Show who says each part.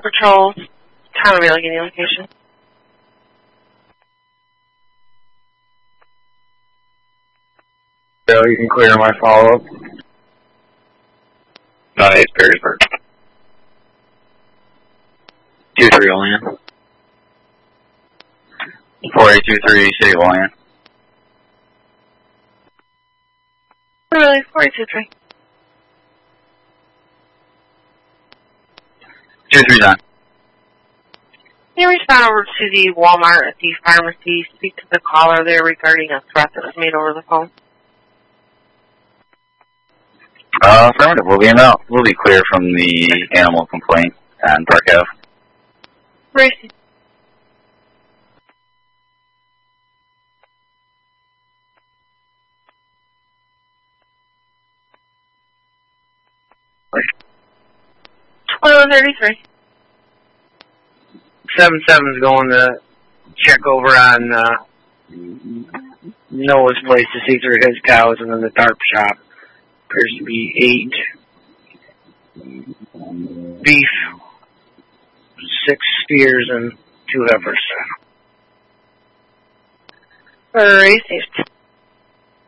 Speaker 1: Patrol, Town of Allegheny location.
Speaker 2: So you can clear my follow-up.
Speaker 3: 98 Perrysburg. 23 Olean. 4823 City of Olean.
Speaker 1: Really, 423.
Speaker 3: 239.
Speaker 1: Can you respond over to the Walmart at the pharmacy, speak to the caller there regarding a threat that was made over the phone?
Speaker 3: Affirmative. We'll be clear from the animal complaint and Park Ave.
Speaker 1: Racing. Hello, 33.
Speaker 2: 77's going to check over on Noah's place to see through his cows, and then the tarp shop appears to be 8 beef, 6 steers, and 2 heifers.
Speaker 1: Racing.